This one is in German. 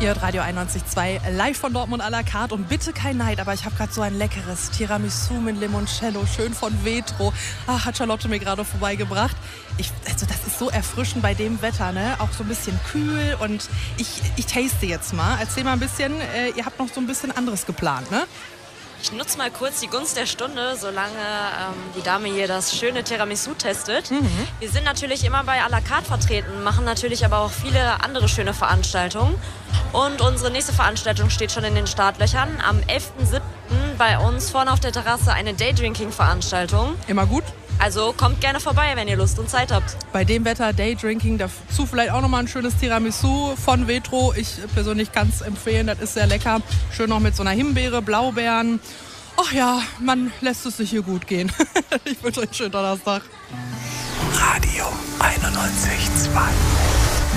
Ihr hört Radio 91.2 live von Dortmund à la carte und bitte kein Neid, aber ich habe gerade so ein leckeres Tiramisu mit Limoncello, schön von Vetro. Ach, hat Charlotte mir gerade vorbeigebracht. Also das ist so erfrischend bei dem Wetter, ne? Auch so ein bisschen kühl und ich taste jetzt mal. Erzähl mal ein bisschen, ihr habt noch so ein bisschen anderes geplant, ne? Ich nutze mal kurz die Gunst der Stunde, solange die Dame hier das schöne Tiramisu testet. Wir sind natürlich immer bei à la carte vertreten, machen natürlich aber auch viele andere schöne Veranstaltungen. Und unsere nächste Veranstaltung steht schon in den Startlöchern. Am 11.07. bei uns vorne auf der Terrasse eine Daydrinking-Veranstaltung. Immer gut. Also kommt gerne vorbei, wenn ihr Lust und Zeit habt. Bei dem Wetter Daydrinking, dazu vielleicht auch nochmal ein schönes Tiramisu von Vetro. Ich persönlich kann es empfehlen, das ist sehr lecker. Schön noch mit so einer Himbeere, Blaubeeren. Ach ja, man lässt es sich hier gut gehen. Ich wünsche euch einen schönen Donnerstag. Radio 91.2